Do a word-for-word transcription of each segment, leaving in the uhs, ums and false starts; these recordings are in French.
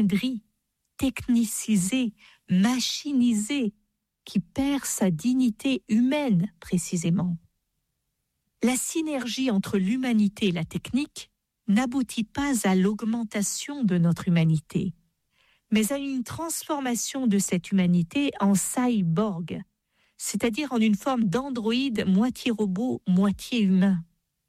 technicisé, machinisé, qui perd sa dignité humaine précisément. La synergie entre l'humanité et la technique n'aboutit pas à l'augmentation de notre humanité, mais à une transformation de cette humanité en cyborg, c'est-à-dire en une forme d'androïde moitié robot, moitié humain.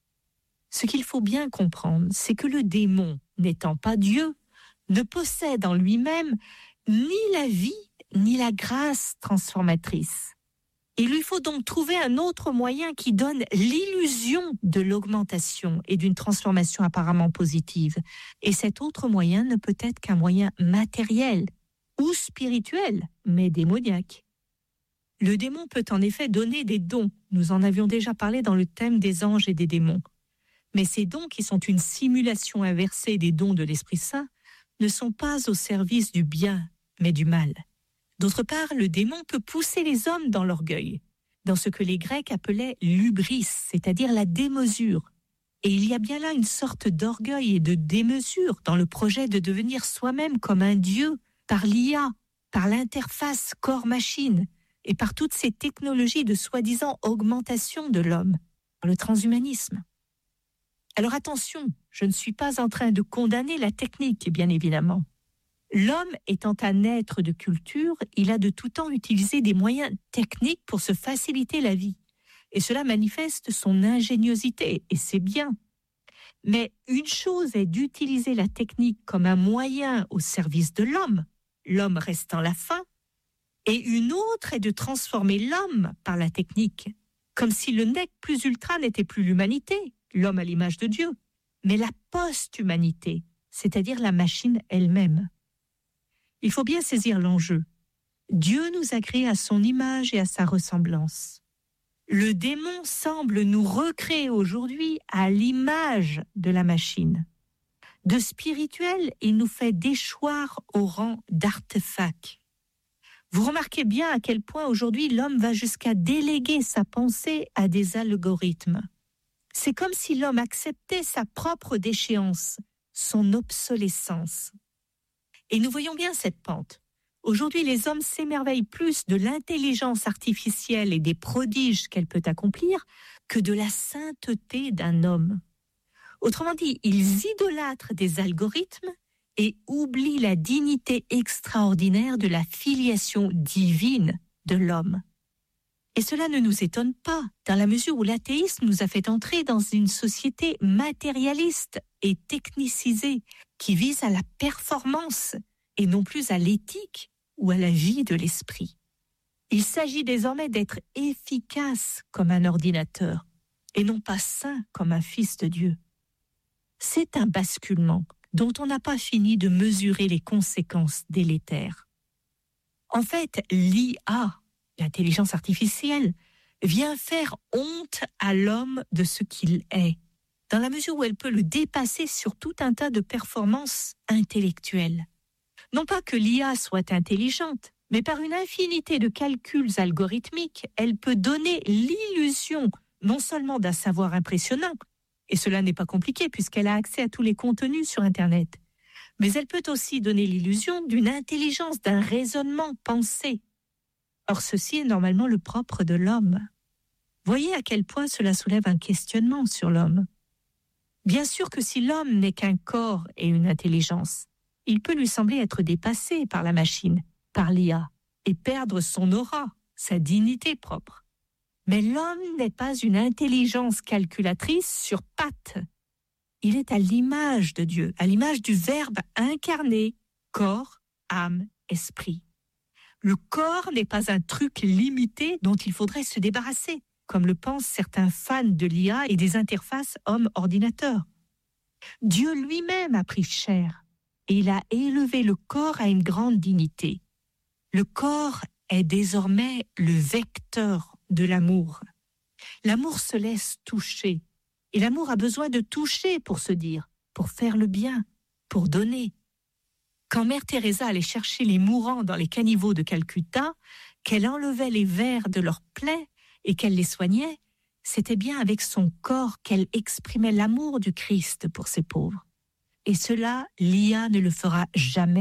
Ce qu'il faut bien comprendre, c'est que le démon, n'étant pas Dieu, ne possède en lui-même ni la vie, ni la grâce transformatrice. Il lui faut donc trouver un autre moyen qui donne l'illusion de l'augmentation et d'une transformation apparemment positive. Et cet autre moyen ne peut être qu'un moyen matériel ou spirituel, mais démoniaque. Le démon peut en effet donner des dons. Nous en avions déjà parlé dans le thème des anges et des démons. Mais ces dons, qui sont une simulation inversée des dons de l'Esprit Saint, ne sont pas au service du bien, mais du mal. D'autre part, le démon peut pousser les hommes dans l'orgueil, dans ce que les Grecs appelaient l'hubris, c'est-à-dire la démesure. Et il y a bien là une sorte d'orgueil et de démesure dans le projet de devenir soi-même comme un dieu par l'I A, par l'interface corps-machine et par toutes ces technologies de soi-disant augmentation de l'homme, par le transhumanisme. Alors attention, je ne suis pas en train de condamner la technique, bien évidemment. L'homme étant un être de culture, il a de tout temps utilisé des moyens techniques pour se faciliter la vie. Et cela manifeste son ingéniosité, et c'est bien. Mais une chose est d'utiliser la technique comme un moyen au service de l'homme, l'homme restant la fin, et une autre est de transformer l'homme par la technique, comme si le nec plus ultra n'était plus l'humanité, l'homme à l'image de Dieu, mais la post-humanité, c'est-à-dire la machine elle-même. Il faut bien saisir l'enjeu. Dieu nous a créés à son image et à sa ressemblance. Le démon semble nous recréer aujourd'hui à l'image de la machine. De spirituel, il nous fait déchoir au rang d'artefact. Vous remarquez bien à quel point aujourd'hui l'homme va jusqu'à déléguer sa pensée à des algorithmes. C'est comme si l'homme acceptait sa propre déchéance, son obsolescence. Et nous voyons bien cette pente. Aujourd'hui, les hommes s'émerveillent plus de l'intelligence artificielle et des prodiges qu'elle peut accomplir que de la sainteté d'un homme. Autrement dit, ils idolâtrent des algorithmes et oublient la dignité extraordinaire de la filiation divine de l'homme. Et cela ne nous étonne pas, dans la mesure où l'athéisme nous a fait entrer dans une société matérialiste et technicisée, qui vise à la performance et non plus à l'éthique ou à la vie de l'esprit. Il s'agit désormais d'être efficace comme un ordinateur et non pas saint comme un fils de Dieu. C'est un basculement dont on n'a pas fini de mesurer les conséquences délétères. En fait, l'I A, l'intelligence artificielle, vient faire honte à l'homme de ce qu'il est, dans la mesure où elle peut le dépasser sur tout un tas de performances intellectuelles. Non pas que l'I A soit intelligente, mais par une infinité de calculs algorithmiques, elle peut donner l'illusion non seulement d'un savoir impressionnant, et cela n'est pas compliqué puisqu'elle a accès à tous les contenus sur Internet, mais elle peut aussi donner l'illusion d'une intelligence, d'un raisonnement pensé. Or, ceci est normalement le propre de l'homme. Voyez à quel point cela soulève un questionnement sur l'homme. Bien sûr que si l'homme n'est qu'un corps et une intelligence, il peut lui sembler être dépassé par la machine, par l'I A, et perdre son aura, sa dignité propre. Mais l'homme n'est pas une intelligence calculatrice sur pattes. Il est à l'image de Dieu, à l'image du Verbe incarné, corps, âme, esprit. Le corps n'est pas un truc limité dont il faudrait se débarrasser, comme le pensent certains fans de l'I A et des interfaces homme-ordinateur. Dieu lui-même a pris chair et il a élevé le corps à une grande dignité. Le corps est désormais le vecteur de l'amour. L'amour se laisse toucher et l'amour a besoin de toucher pour se dire, pour faire le bien, pour donner. Quand Mère Teresa allait chercher les mourants dans les caniveaux de Calcutta, qu'elle enlevait les vers de leurs plaies et qu'elle les soignait, c'était bien avec son corps qu'elle exprimait l'amour du Christ pour ces pauvres. Et cela, l'I A ne le fera jamais,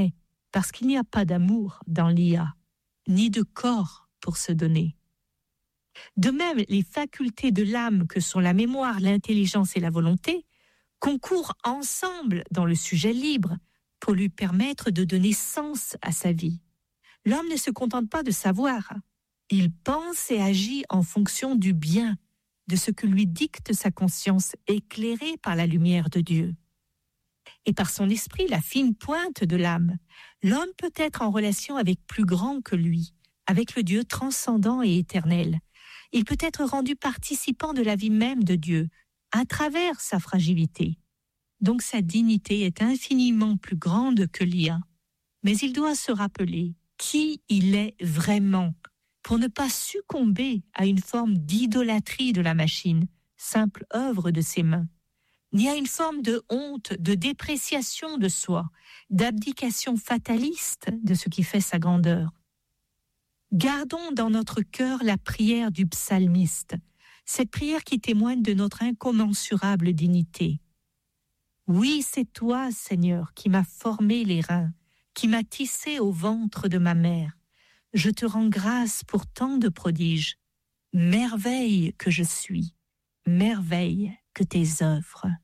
parce qu'il n'y a pas d'amour dans l'I A, ni de corps pour se donner. De même, les facultés de l'âme que sont la mémoire, l'intelligence et la volonté concourent ensemble dans le sujet libre pour lui permettre de donner sens à sa vie. L'homme ne se contente pas de savoir, il pense et agit en fonction du bien, de ce que lui dicte sa conscience éclairée par la lumière de Dieu. Et par son esprit, la fine pointe de l'âme, l'homme peut être en relation avec plus grand que lui, avec le Dieu transcendant et éternel. Il peut être rendu participant de la vie même de Dieu, à travers sa fragilité. Donc sa dignité est infiniment plus grande que l'I A. Mais il doit se rappeler qui il est vraiment, pour ne pas succomber à une forme d'idolâtrie de la machine, simple œuvre de ses mains, ni à une forme de honte, de dépréciation de soi, d'abdication fataliste de ce qui fait sa grandeur. Gardons dans notre cœur la prière du psalmiste, cette prière qui témoigne de notre incommensurable dignité. Oui, c'est toi, Seigneur, qui m'as formé les reins, qui m'as tissé au ventre de ma mère. Je te rends grâce pour tant de prodiges. Merveille que je suis, merveille que tes œuvres.